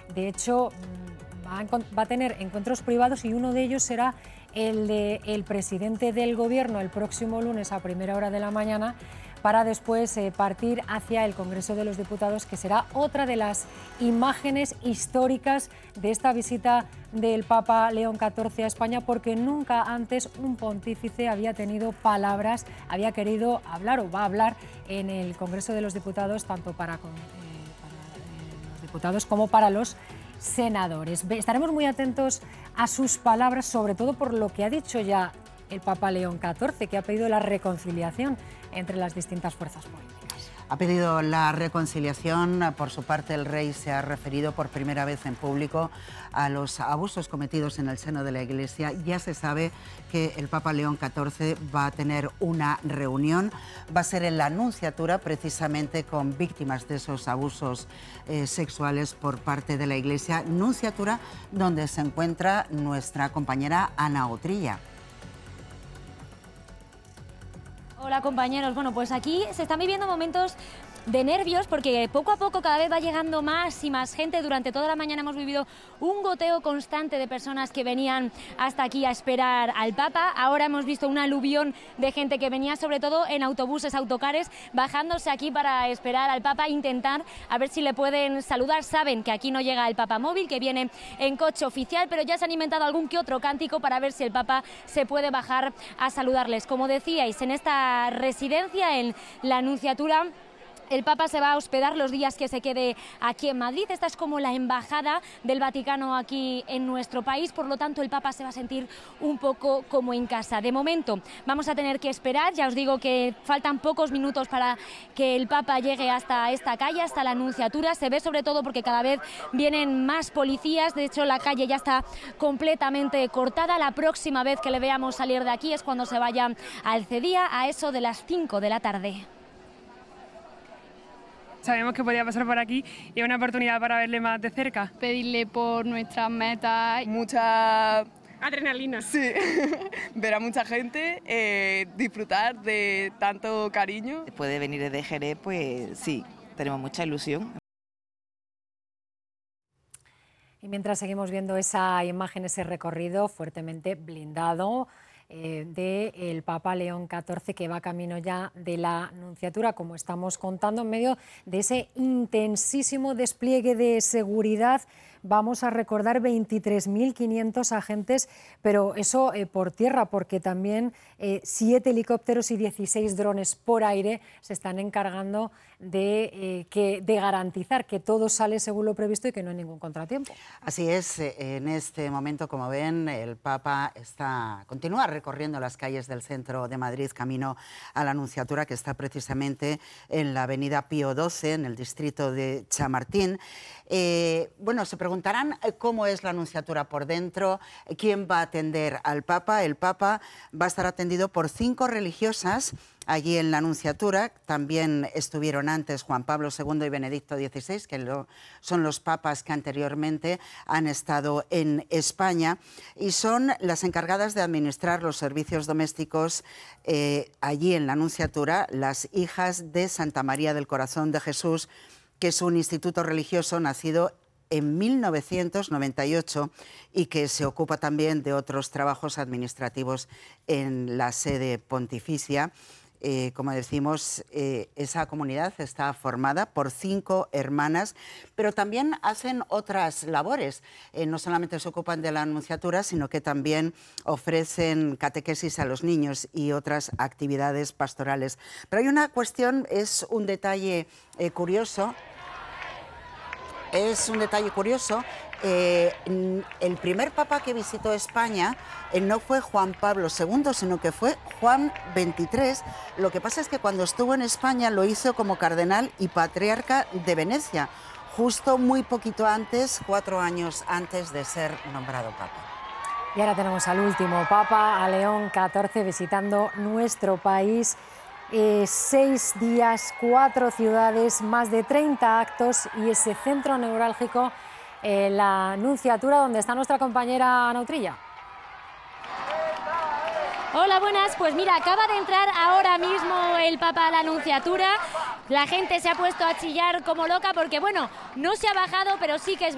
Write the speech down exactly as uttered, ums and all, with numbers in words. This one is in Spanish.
De hecho, va a, va a tener encuentros privados y uno de ellos será el del presidente del Gobierno el próximo lunes a primera hora de la mañana, para después eh, partir hacia el Congreso de los Diputados, que será otra de las imágenes históricas de esta visita del Papa León catorce a España, porque nunca antes un pontífice había tenido palabras, había querido hablar o va a hablar en el Congreso de los Diputados, tanto para, con, eh, para eh, los diputados como para los senadores. Estaremos muy atentos a sus palabras, sobre todo por lo que ha dicho ya el Papa León catorce, que ha pedido la reconciliación entre las distintas fuerzas políticas. Ha pedido la reconciliación. Por su parte, el rey se ha referido por primera vez en público a los abusos cometidos en el seno de la Iglesia. Ya se sabe que el Papa León catorce va a tener una reunión, va a ser en la Nunciatura, precisamente con víctimas de esos abusos eh, sexuales por parte de la Iglesia. Nunciatura donde se encuentra nuestra compañera Ana Utrilla. Hola compañeros, bueno pues aquí se están viviendo momentos de nervios porque poco a poco cada vez va llegando más y más gente. Durante toda la mañana hemos vivido un goteo constante de personas que venían hasta aquí a esperar al Papa. Ahora hemos visto un aluvión de gente que venía sobre todo en autobuses, autocares, bajándose aquí para esperar al Papa, intentar a ver si le pueden saludar. Saben que aquí no llega el Papa móvil, que viene en coche oficial, pero ya se han inventado algún que otro cántico para ver si el Papa se puede bajar a saludarles. Como decíais, en esta residencia, en la Nunciatura, el Papa se va a hospedar los días que se quede aquí en Madrid. Esta es como la embajada del Vaticano aquí en nuestro país, por lo tanto el Papa se va a sentir un poco como en casa. De momento vamos a tener que esperar, ya os digo que faltan pocos minutos para que el Papa llegue hasta esta calle, hasta la Nunciatura. Se ve sobre todo porque cada vez vienen más policías, de hecho la calle ya está completamente cortada. La próxima vez que le veamos salir de aquí es cuando se vaya al Cedía, a eso de las cinco de la tarde. Sabemos que podía pasar por aquí y es una oportunidad para verle más de cerca. Pedirle por nuestras metas. Mucha adrenalina. Sí, ver a mucha gente, eh, disfrutar de tanto cariño. Después de venir desde Jerez, pues sí, tenemos mucha ilusión. Y mientras seguimos viendo esa imagen, ese recorrido fuertemente blindado Eh, del Papa León catorce, que va camino ya de la Nunciatura, como estamos contando, en medio de ese intensísimo despliegue de seguridad. Vamos a recordar veintitrés mil quinientos agentes, pero eso eh, por tierra, porque también eh, siete helicópteros y dieciséis drones por aire se están encargando de, eh, que, de garantizar que todo sale según lo previsto y que no hay ningún contratiempo. Así es, en este momento, como ven, el Papa está, continúa recorriendo las calles del centro de Madrid, camino a la Nunciatura, que está precisamente en la avenida Pío doce, en el distrito de Chamartín. Eh, bueno, se preguntarán cómo es la Nunciatura por dentro, quién va a atender al Papa. El Papa va a estar atendido por cinco religiosas allí en la Nunciatura. También estuvieron antes Juan Pablo segundo y Benedicto dieciséis, que lo, son los papas que anteriormente han estado en España, y son las encargadas de administrar los servicios domésticos eh, allí en la Nunciatura, las hijas de Santa María del Corazón de Jesús, que es un instituto religioso nacido en mil novecientos noventa y ocho y que se ocupa también de otros trabajos administrativos en la sede pontificia. Eh, como decimos, eh, esa comunidad está formada por cinco hermanas, pero también hacen otras labores. Eh, no solamente se ocupan de la Nunciatura, sino que también ofrecen catequesis a los niños y otras actividades pastorales. Pero hay una cuestión, es un detalle eh, curioso. Es un detalle curioso. Eh, el primer papa que visitó España eh, no fue Juan Pablo segundo, sino que fue Juan veintitrés. Lo que pasa es que cuando estuvo en España lo hizo como cardenal y patriarca de Venecia, justo muy poquito antes, cuatro años antes de ser nombrado papa. Y ahora tenemos al último papa, a León catorce, visitando nuestro país. Eh, seis días, cuatro ciudades, más de treinta actos y ese centro neurálgico, eh, la Nunciatura, donde está nuestra compañera Ana Utrilla. Hola, buenas. Pues mira, acaba de entrar ahora mismo el Papa a la Nunciatura. La gente se ha puesto a chillar como loca porque, bueno, no se ha bajado, pero sí que es